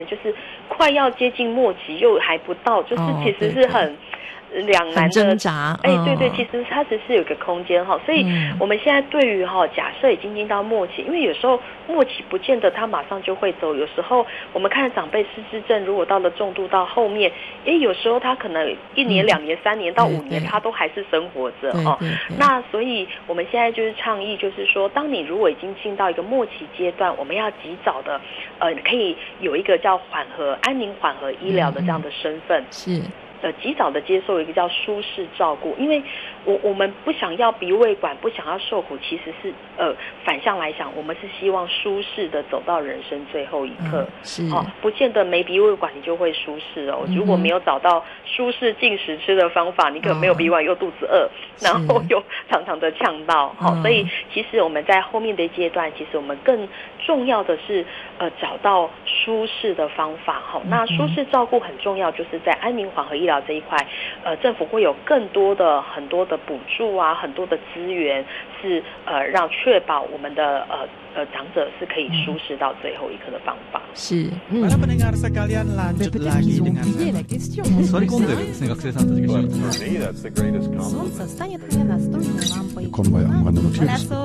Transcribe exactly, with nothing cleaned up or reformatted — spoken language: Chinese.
就是快要接近末期又还不到，就是其实是很。哦两难的挣扎， 哎、欸，对对，其实它只是有一个空间哈，所以我们现在对于哈，假设已经进到末期，因为有时候末期不见得他马上就会走，有时候我们看长辈失智症，如果到了重度到后面，哎、欸，有时候他可能一年、两、嗯、年、三年到五年，他都还是生活着哦。那所以我们现在就是倡议，就是说，当你如果已经进到一个末期阶段，我们要及早的，呃，可以有一个叫缓和、安宁缓和医疗的这样的身份。 嗯、是。 呃，及早的接受一个叫舒适照顾，因为我我们不想要鼻胃管，不想要受苦，其实是呃反向来想，我们是希望舒适的走到人生最后一刻。 嗯、是哦，不见得没鼻胃管你就会舒适哦。嗯、如果没有找到舒适进食吃的方法，你可能没有鼻管又肚子饿，然后又常常的呛到。好、哦，所以其实我们在后面的阶段，其实我们更重要的是呃找到舒适的方法。好、哦，那舒适照顾很重要，就是在安宁缓和医疗这一块，呃，政府会有更多的很多的补助啊，很多的资源是呃让确保我们的呃呃长者是可以舒适到最后一刻的方法。 是，嗯。 Para pendengar sekalian lanjut lagi dengan Sorry kondeですね、学生さんたちが。 For me, that's the greatest compliment. Солнце станет мне настольной лампой. Con моя, моя